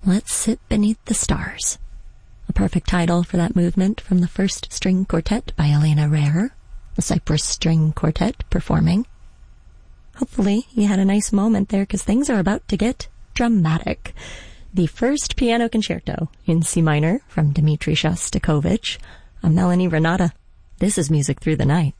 Let's Sit Beneath the Stars. A perfect title for that movement from the First String Quartet by Elena Rehrer, the Cyprus String Quartet performing. Hopefully you had a nice moment there, because things are about to get dramatic. The first piano concerto in C minor from Dmitri Shostakovich. I'm Melanie Renata. This is Music Through the Night.